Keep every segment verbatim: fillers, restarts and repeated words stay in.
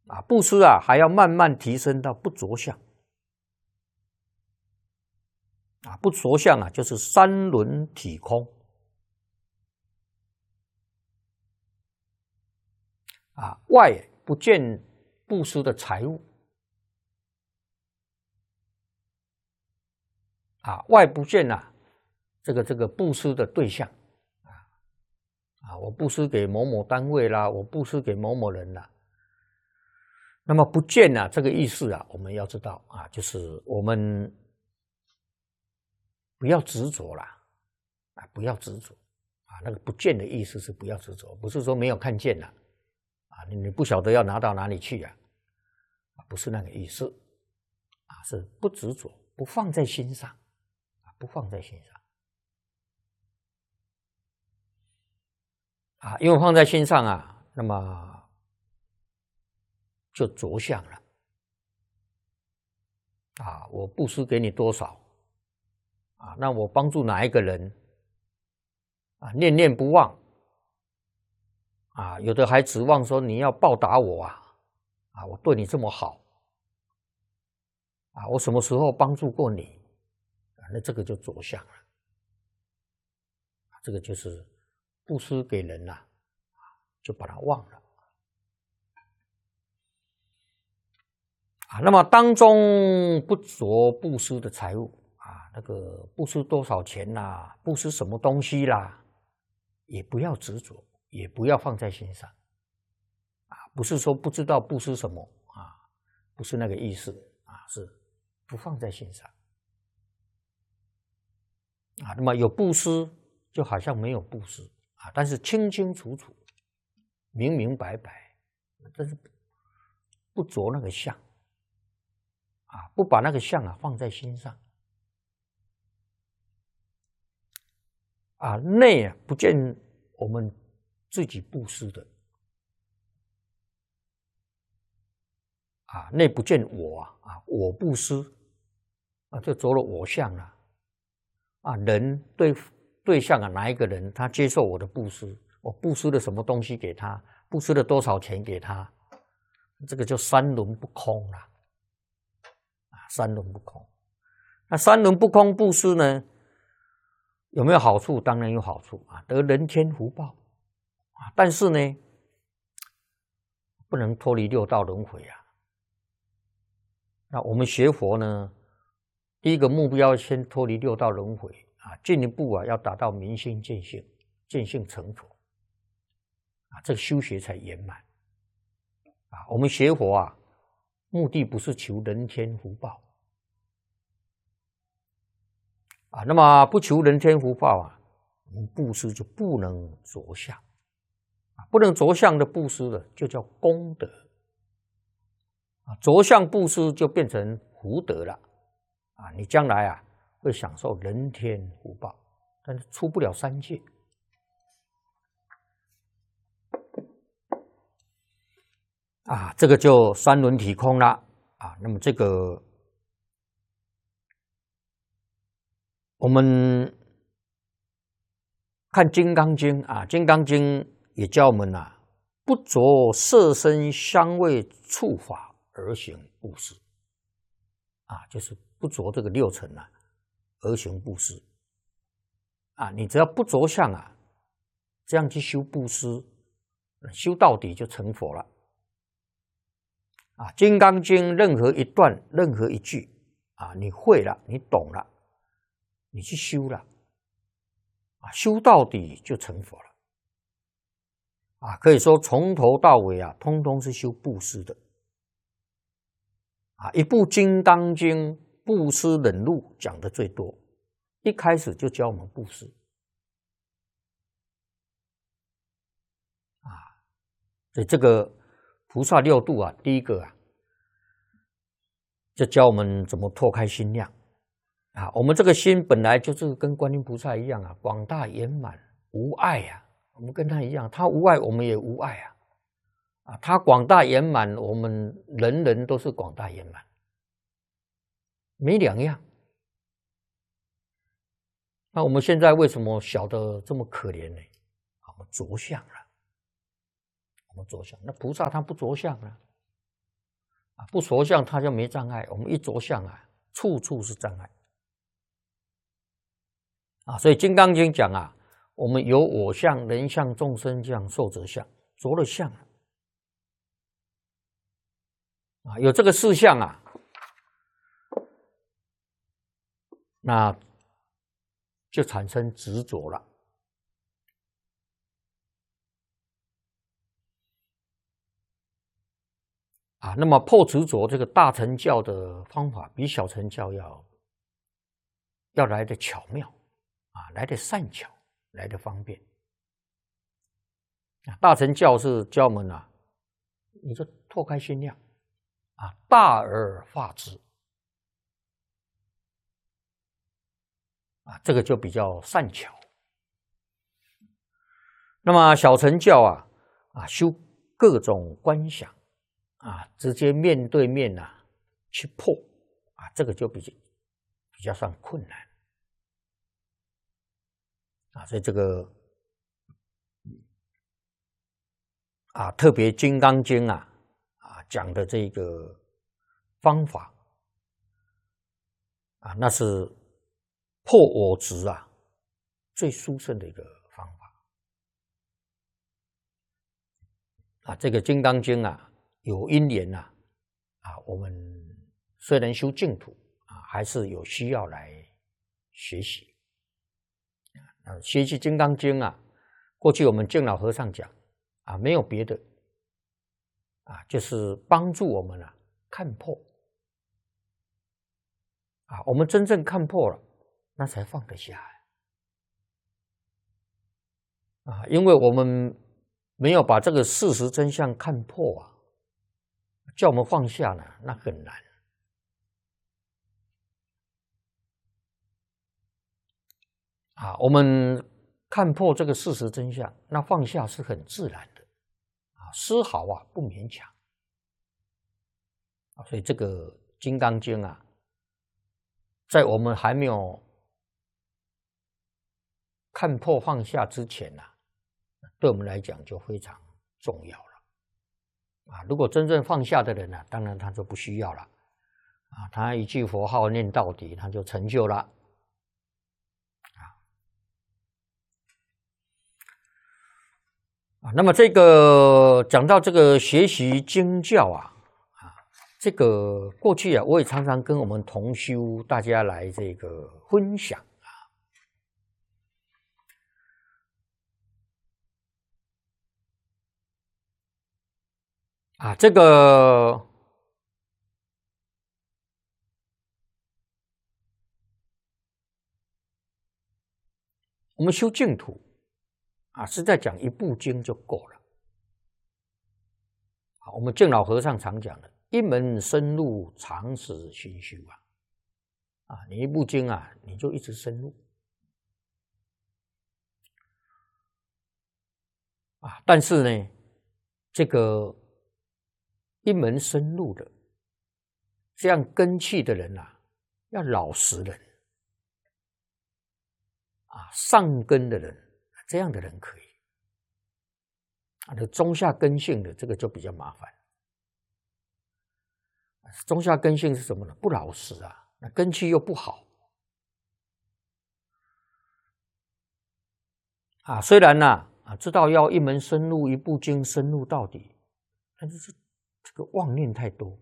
啊，布施啊还要慢慢提升到不着相。啊，不着相啊，就是三轮体空。啊，外不见布施的财物。啊，外不见啊，这个这个布施的对象。啊啊，我布施给某某单位啦，我布施给某某人啦。那么不见啊，这个意思啊，我们要知道啊，就是我们不要执着啦，啊，不要执着啊。那个不见的意思是不要执着，不是说没有看见了啊，你你不晓得要拿到哪里去啊，啊，不是那个意思啊，是不执着，不放在心上啊，不放在心上啊，因为放在心上啊，那么就着相了啊。我布施给你多少啊？那我帮助哪一个人啊？念念不忘啊！有的还指望说你要报答我啊！啊，我对你这么好啊，我什么时候帮助过你啊？那这个就着相了，这个就是布施给人呐、啊，就把它忘了。啊，那么当中不着布施的财物啊，那个布施多少钱啦，布施什么东西啦，也不要执着，也不要放在心上啊。不是说不知道布施什么啊，不是那个意思啊，是不放在心上啊。那么有布施，就好像没有布施啊，但是清清楚楚、明明白白，但是不着那个相。啊，不把那个相啊放在心上，啊，内啊不见我们自己布施的，啊，内不见我啊，啊，我布施，啊，就着了我相了，啊，人对对象啊，哪一个人他接受我的布施，我布施了什么东西给他，布施了多少钱给他，这个就三轮不空了。三轮不空，那三轮不空布施呢，有没有好处？当然有好处啊，得人天福报啊。但是呢，不能脱离六道轮回啊。那我们学佛呢，第一个目标先脱离六道轮回啊，进一步啊要达到明心见性，见性成佛啊，这个修学才圆满啊。我们学佛啊，目的不是求人天福报啊，那么不求人天福报啊，我们布施就不能着相啊，不能着相的布施的就叫功德啊，着相布施就变成福德了啊，你将来啊会享受人天福报，但是出不了三界啊，这个就三轮体空了啊。那么这个我们看《金刚经》啊，《金刚经》也教我们啊，不着色身香味触法而行布施啊，就是不着这个六尘啊而行布施啊。你只要不着相啊，这样去修布施，修到底就成佛了。啊，《金刚经》任何一段、任何一句啊，你会了，你懂了，你去修了，啊，修到底就成佛了。啊，可以说从头到尾啊，通通是修布施的。啊，一部《金刚经》布施忍辱讲的最多，一开始就教我们布施。啊，所以这个菩萨六度啊，第一个啊，就教我们怎么拓开心量啊。我们这个心本来就是跟观音菩萨一样啊，广大圆满无碍啊。我们跟他一样，他无碍，我们也无碍啊。啊，他广大圆满，我们人人都是广大圆满，没两样。那我们现在为什么小的这么可怜呢？我们着相了，我们着相。那菩萨他不着相啊， 啊，不着相它就没障碍。我们一着相啊，处处是障碍啊。所以《金刚经》讲啊，我们有我相、人相、众生相、寿者相，着了相啊，有这个四相啊，那就产生执着了。啊，那么破执着这个大乘教的方法，比小乘教要要来的巧妙，啊，来的善巧，来的方便。啊，大乘教是教我们啊，你就拓开心量，啊，大而化之，啊，这个就比较善巧。那么小乘教啊，啊，修各种观想。啊，直接面对面呐、啊、去破啊，这个就比较比较算困难啊，所以这个啊，特别《金刚经》啊啊讲的这个方法啊，那是破我执啊最殊胜的一个方法啊。这个《金刚经》啊。有因缘呐、啊，啊，我们虽然修净土啊，还是有需要来学习。啊，学习《金刚经》啊，过去我们净老和尚讲啊，没有别的啊，就是帮助我们啊看破啊，我们真正看破了，那才放得下啊，因为我们没有把这个事实真相看破啊。叫我们放下呢，那很难啊！我们看破这个事实真相，那放下是很自然的啊，丝毫啊不勉强啊。所以这个《金刚经》啊，在我们还没有看破放下之前呢、啊，对我们来讲就非常重要了。啊，如果真正放下的人呢、啊，当然他就不需要了，啊，他一句佛号念到底，他就成就了，啊，啊，那么这个讲到这个学习经教啊，啊，这个过去啊，我也常常跟我们同修大家来这个分享啊，啊，这个。我们修净土啊，是在讲一部经就够了。好，我们净老和尚常讲的“一门深入，长时熏修”啊，啊，你一部经啊，你就一直深入啊。但是呢，这个一门深入的这样根器的人啊，要老实人。啊，上根的人，这样的人可以。啊，那中下根性的这个就比较麻烦。中下根性是什么呢？不老实啊，那根气又不好。啊，虽然呢、啊，啊，知道要一门深入，一部经深入到底，但是这个妄念太多。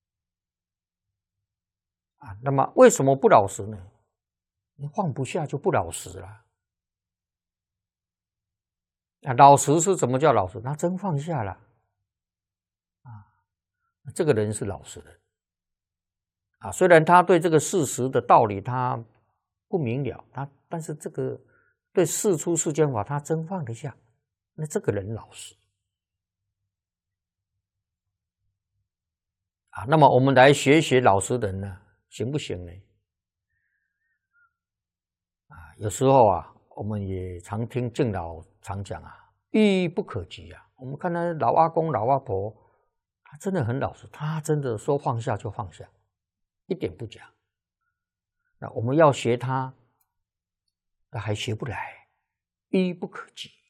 啊，那么为什么不老实呢？你放不下就不老实了。啊，老实是怎么叫老实？他真放下了，啊，这个人是老实人。啊，虽然他对这个事实的道理他不明了，他但是这个对事出世间法他真放得下，那这个人老实。啊，那么我们来学学老实人呢，行不行呢？啊，有时候啊，我们也常听敬老常讲啊，欲不可及啊。我们看那老阿公、老阿婆，他真的很老实，他真的说放下就放下，一点不假。那我们要学他，那还学不来，欲不可及。